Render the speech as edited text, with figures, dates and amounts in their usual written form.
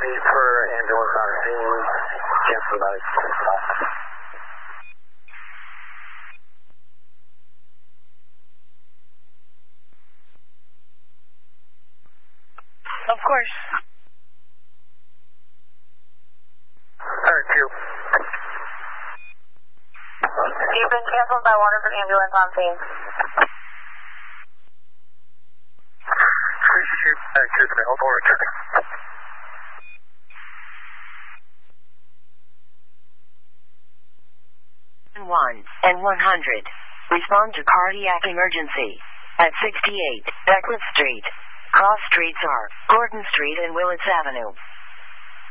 need for ambulance on scene. Cancel about it. Of course. Alright, you. You've been canceled by Waterford ambulance on scene. Please shoot back to the mail or return. 1 and 100. Respond to cardiac emergency. At 68 Beckwith Street. Cross streets are Gordon Street and Willits Avenue.